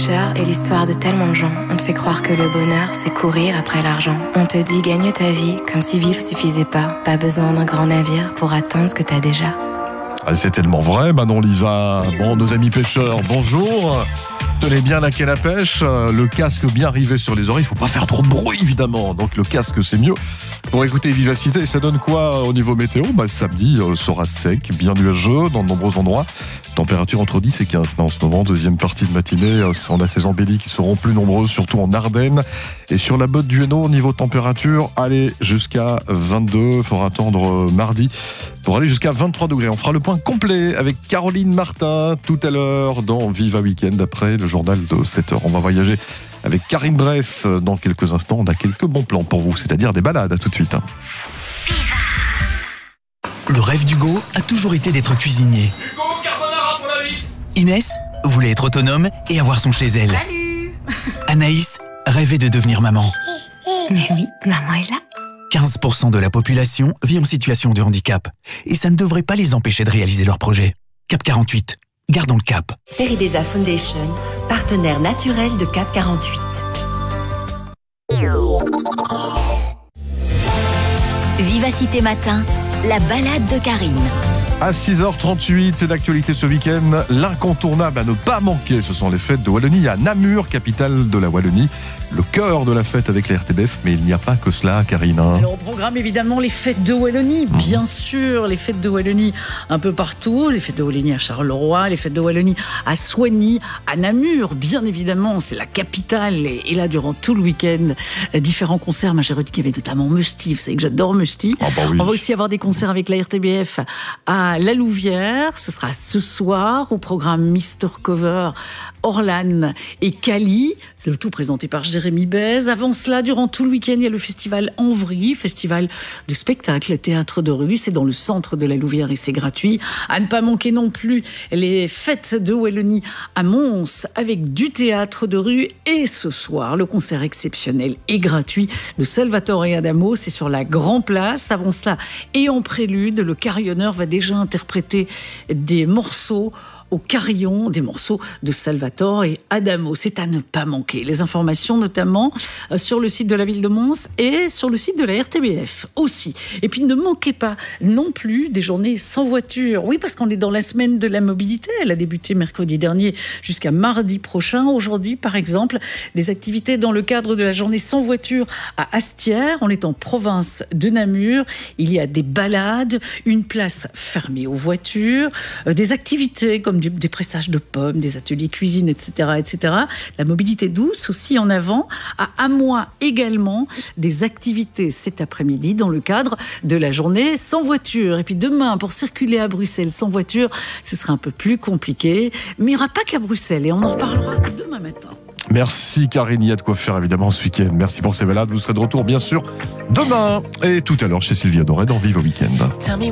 Pêcheurs est l'histoire de tellement de gens. On te fait croire que le bonheur, c'est courir après l'argent. On te dit gagne ta vie, comme si vivre suffisait pas. Pas besoin d'un grand navire pour atteindre ce que t'as déjà. Ah, c'est tellement vrai, Manon Lisa. Bon, nos amis pêcheurs, bonjour. Tenez bien la canne à pêche, le casque bien rivé sur les oreilles. Il faut pas faire trop de bruit, évidemment. Donc le casque, c'est mieux. Pour écouter Vivacité, ça donne quoi au niveau météo ? Samedi sera sec, bien nuageux dans de nombreux endroits. Température entre 10 et 15 en ce moment. Deuxième partie de matinée, on a ces embellis qui seront plus nombreux, surtout en Ardennes. Et sur la botte du Hainaut, niveau température, allez jusqu'à 22. Il faudra attendre mardi pour aller jusqu'à 23 degrés. On fera le point complet avec Caroline Martin tout à l'heure dans Viva Weekend après le journal de 7h. On va voyager avec Karine Bress dans quelques instants. On a quelques bons plans pour vous, c'est-à-dire des balades. À tout de suite. Le rêve d'Hugo a toujours été d'être cuisinier. Hugo, carbonara pour la vite. Inès voulait être autonome et avoir son chez elle. Salut. Anaïs rêvait de devenir maman. Mais oui, maman est là. 15% de la population vit en situation de handicap. Et ça ne devrait pas les empêcher de réaliser leurs projets. Cap 48. Gardons le cap. Peridesa Foundation, partenaire naturel de Cap 48. Vivacité Matin, la balade de Karine. À 6h38, l'actualité ce week-end, l'incontournable à ne pas manquer, ce sont les fêtes de Wallonie à Namur, capitale de la Wallonie. Le cœur de la fête avec la RTBF, mais il n'y a pas que cela, Karine. Alors, au programme, évidemment, les fêtes de Wallonie, bien sûr, les fêtes de Wallonie un peu partout, les fêtes de Wallonie à Charleroi, les fêtes de Wallonie à Soigny, à Namur, bien évidemment, c'est la capitale, et là, durant tout le week-end, différents concerts. Moi, j'ai retenu qu'il y avait notamment Musty, vous savez que j'adore Musty. Ah bah oui. On va aussi avoir des concerts avec la RTBF à La Louvière, ce sera ce soir, au programme Mister Cover, Orlan et Cali, c'est le tout présenté par Jérémy Bez. Avant cela, durant tout le week-end, il y a le festival Envry, festival de spectacle, théâtre de rue, c'est dans le centre de la Louvière et c'est gratuit. À ne pas manquer non plus les fêtes de Wallonie à Mons avec du théâtre de rue et ce soir, le concert exceptionnel et gratuit de Salvatore Adamo, c'est sur la Grand Place. Avant cela, et en prélude, le carillonneur va déjà interpréter des morceaux au carillon, des morceaux de Salvatore et Adamo. C'est à ne pas manquer. Les informations notamment sur le site de la ville de Mons et sur le site de la RTBF aussi. Et puis ne manquez pas non plus des journées sans voiture. Oui, parce qu'on est dans la semaine de la mobilité. Elle a débuté mercredi dernier jusqu'à mardi prochain. Aujourd'hui, par exemple, des activités dans le cadre de la journée sans voiture à Astières. On est en province de Namur. Il y a des balades, une place fermée aux voitures, des activités comme des pressages de pommes, des ateliers cuisine, etc., etc. La mobilité douce aussi en avant. À Amois également, des activités cet après-midi dans le cadre de la journée sans voiture. Et puis demain, pour circuler à Bruxelles sans voiture, ce sera un peu plus compliqué. Mais il n'y aura pas qu'à Bruxelles et on en reparlera demain matin. Merci Karine, il y a de quoi faire évidemment ce week-end. Merci pour ces balades, vous serez de retour bien sûr demain et tout à l'heure chez Sylvia Doré dans Viva Weekend.